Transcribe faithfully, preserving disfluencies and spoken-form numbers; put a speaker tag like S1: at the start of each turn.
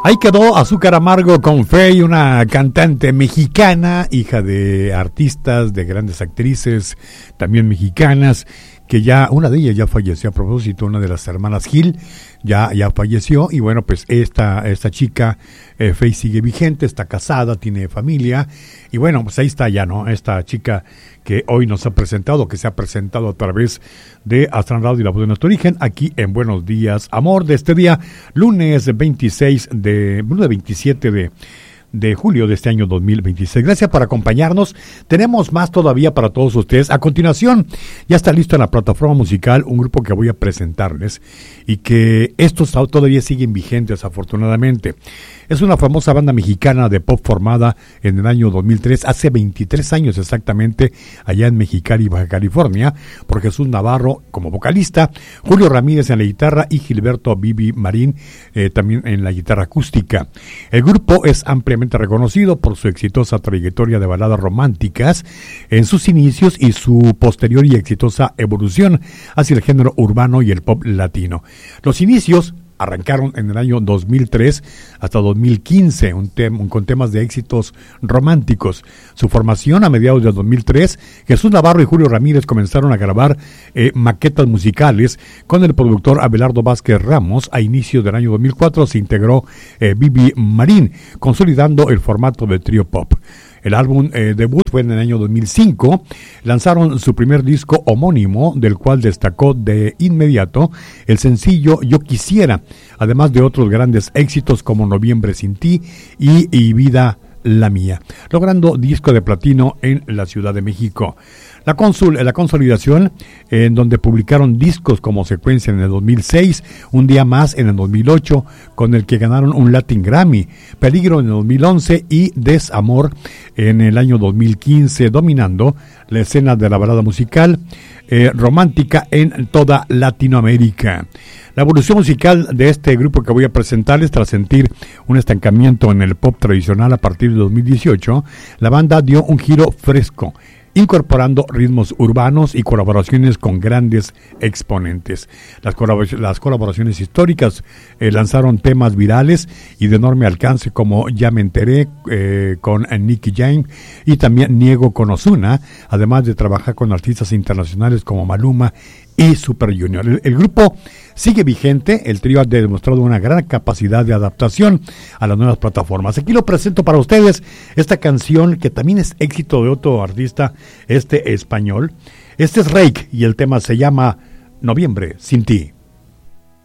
S1: Ahí quedó Azúcar Amargo con Fey, una cantante mexicana, hija de artistas, de grandes actrices, también mexicanas, que ya, una de ellas ya falleció a propósito, una de las hermanas Gil, ya, ya falleció, y bueno, pues esta, esta chica, eh, Fey, sigue vigente, está casada, tiene familia, y bueno, pues ahí está ya, ¿no? Esta chica que hoy nos ha presentado, que se ha presentado a través de Astran Radio y La Voz de Nuestro Origen, aquí en Buenos Días, Amor, de este día, lunes veintiséis de, lunes veintisiete de de julio de este año dos mil veintiséis. Gracias por acompañarnos. Tenemos más todavía para todos ustedes. A continuación, ya está listo en la plataforma musical un grupo que voy a presentarles y que estos todavía siguen vigentes, afortunadamente. Es una famosa banda mexicana de pop formada en el año dos mil tres, hace veintitrés años exactamente, allá en Mexicali, Baja California, por Jesús Navarro como vocalista, Julio Ramírez en la guitarra y Gilberto Bibi Marín eh, también en la guitarra acústica. El grupo es ampliamente reconocido por su exitosa trayectoria de baladas románticas en sus inicios y su posterior y exitosa evolución hacia el género urbano y el pop latino. Los inicios arrancaron en el año dos mil tres hasta dos mil quince, un tem- con temas de éxitos románticos. Su formación a mediados del dos mil tres, Jesús Navarro y Julio Ramírez comenzaron a grabar eh, maquetas musicales con el productor Abelardo Vázquez Ramos. A inicios del año dos mil cuatro se integró eh, Bibi Marín, consolidando el formato de trío pop. El álbum eh, debut fue en el año dos mil cinco, lanzaron su primer disco homónimo, del cual destacó de inmediato el sencillo Yo Quisiera, además de otros grandes éxitos como Noviembre Sin Ti y, y Vida La Mía, logrando disco de platino en la Ciudad de México. La, consul, la consolidación, eh, en donde publicaron discos como Secuencia en el dos mil seis, Un Día Más en el dos mil ocho, con el que ganaron un Latin Grammy, Peligro en el dos mil once y Desamor en el año dos mil quince, dominando la escena de la balada musical eh, romántica en toda Latinoamérica. La evolución musical de este grupo que voy a presentarles, tras sentir un estancamiento en el pop tradicional a partir de dos mil dieciocho, la banda dio un giro fresco, incorporando ritmos urbanos y colaboraciones con grandes exponentes. Las, colabor- las colaboraciones históricas eh, lanzaron temas virales y de enorme alcance como Ya Me Enteré eh, con Nicky Jam y también Niego con Ozuna, además de trabajar con artistas internacionales como Maluma y Super Junior. El, el grupo sigue vigente, el trío ha demostrado una gran capacidad de adaptación a las nuevas plataformas. Aquí lo presento para ustedes, esta canción que también es éxito de otro artista, este español. Este es Reik y el tema se llama Noviembre Sin Ti.